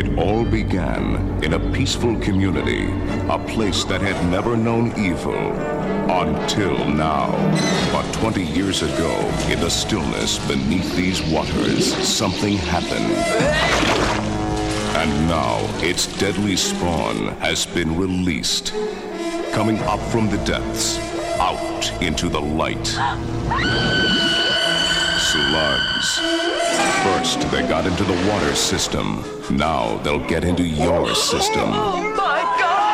It all began in a peaceful community, a place that had never known evil until now. But 20 years ago, in the stillness beneath these waters, something happened. And now, its deadly spawn has been released, coming up from the depths, out into the light. Slugs. First, they got into the water system. Now they'll get into your system.